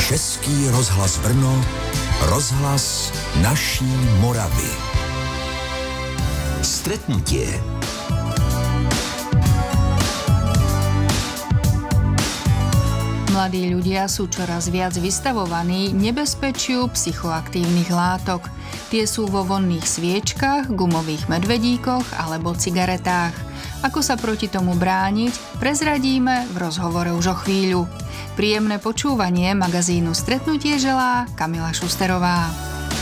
Český rozhlas Brno, rozhlas naší Moravy. Stretnutie. Mladí ľudia sú čoraz viac vystavovaní nebezpečiu psychoaktívnych látok. Tie sú vo vonných sviečkach, gumových medvedíkoch alebo cigaretách. Ako sa proti tomu brániť, prezradíme v rozhovore už o chvíľu. Príjemné počúvanie magazínu Stretnutie želá Kamila Šusterová.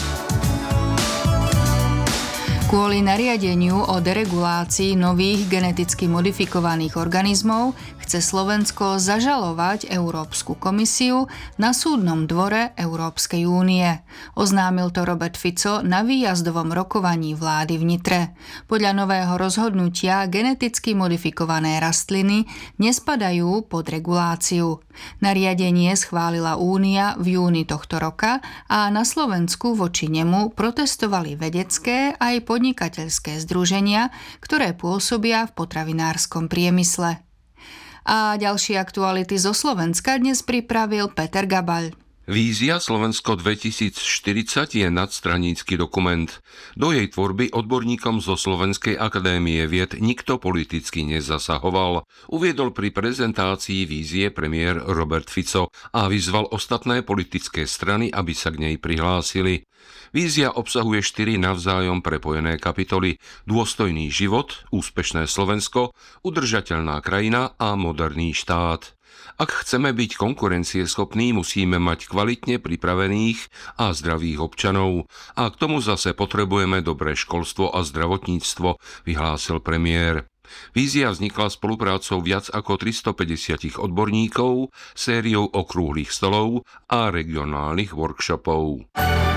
Kvôli nariadeniu o deregulácii nových geneticky modifikovaných organizmov chce Slovensko zažalovať Európsku komisiu na súdnom dvore Európskej únie. Oznámil to Robert Fico na výjazdovom rokovaní vlády v Nitre. Podľa nového rozhodnutia geneticky modifikované rastliny nespadajú pod reguláciu. Nariadenie schválila Únia v júni tohto roka a na Slovensku voči nemu protestovali vedecké aj podnikateľské združenia, ktoré pôsobia v potravinárskom priemysle. A ďalšie aktuality zo Slovenska dnes pripravil Peter Gabaľ. Vízia Slovensko 2040 je nadstranícky dokument. Do jej tvorby odborníkom zo Slovenskej akadémie vied nikto politicky nezasahoval. Uviedol pri prezentácii vízie premiér Robert Fico a vyzval ostatné politické strany, aby sa k nej prihlásili. Vízia obsahuje 4 navzájom prepojené kapitoly: dôstojný život, úspešné Slovensko, udržateľná krajina a moderný štát. Ak chceme byť konkurencieschopní, musíme mať kvalitne pripravených a zdravých občanov. A k tomu zase potrebujeme dobré školstvo a zdravotníctvo, vyhlásil premiér. Vízia vznikla spoluprácou viac ako 350 odborníkov, sériou okrúhlych stolov a regionálnych workshopov.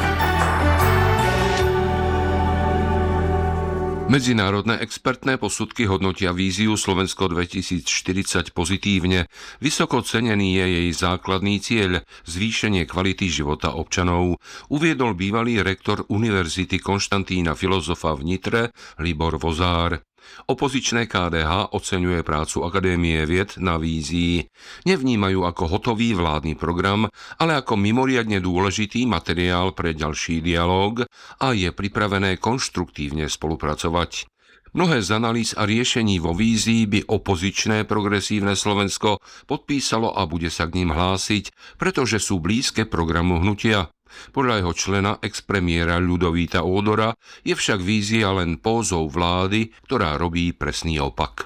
Medzinárodné expertné posudky hodnotia víziu Slovensko 2040 pozitívne. Vysoko cenený je jej základný cieľ – zvýšenie kvality života občanov, uviedol bývalý rektor Univerzity Konštantína Filozofa v Nitre Libor Vozár. Opozičné KDH oceňuje prácu Akadémie vied na vízii. Nevnímajú ako hotový vládny program, ale ako mimoriadne dôležitý materiál pre ďalší dialóg a je pripravené konštruktívne spolupracovať. Mnohé z analýz a riešení vo vízii by opozičné progresívne Slovensko podpísalo a bude sa k ním hlásiť, pretože sú blízke programu hnutia. Podľa jeho člena expremiéra Ľudovíta Ódora je však vízia len pózou vlády, ktorá robí presný opak.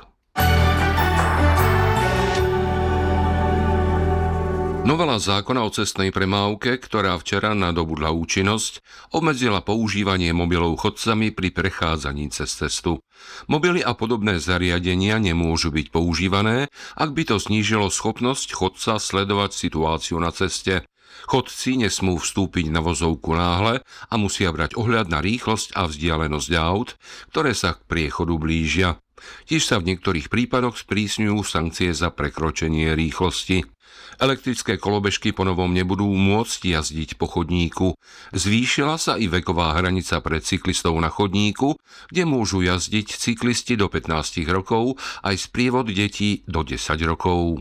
Novela zákona o cestnej premávke, ktorá včera nadobudla účinnosť, obmedzila používanie mobilov chodcami pri prechádzaní cez cestu. Mobily a podobné zariadenia nemôžu byť používané, ak by to znížilo schopnosť chodca sledovať situáciu na ceste. Chodci nesmú vstúpiť na vozovku náhle a musia brať ohľad na rýchlosť a vzdialenosť aut, ktoré sa k priechodu blížia. Tiež sa v niektorých prípadoch sprísňujú sankcie za prekročenie rýchlosti. Elektrické kolobežky ponovom nebudú môcť jazdiť po chodníku. Zvýšila sa i veková hranica pre cyklistov na chodníku, kde môžu jazdiť cyklisti do 15 rokov aj sprievod detí do 10 rokov.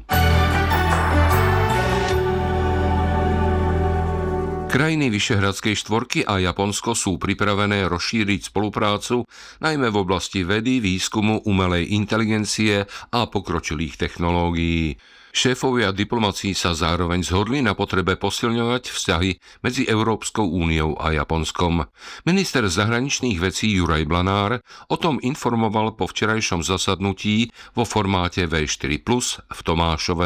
Krajiny Vyšehradskej štvorky a Japonsko sú pripravené rozšíriť spoluprácu najmä v oblasti vedy, výskumu, umelej inteligencie a pokročilých technológií. Šéfovia diplomacií sa zároveň zhodli na potrebe posilňovať vzťahy medzi Európskou úniou a Japonskom. Minister zahraničných vecí Juraj Blanár o tom informoval po včerajšom zasadnutí vo formáte V4+ v Tomášove.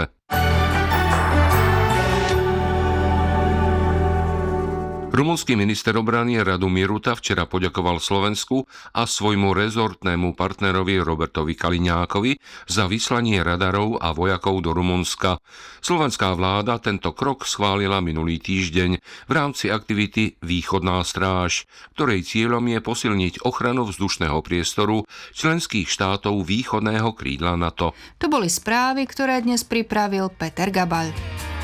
Rumunský minister obrany Radomír Ruta včera poďakoval Slovensku a svojmu rezortnému partnerovi Robertovi Kaliňákovi za vyslanie radarov a vojakov do Rumunska. Slovenská vláda tento krok schválila minulý týždeň v rámci aktivity Východná stráž, ktorej cieľom je posilniť ochranu vzdušného priestoru členských štátov východného krídla NATO. To boli správy, ktoré dnes pripravil Peter Gabaľ.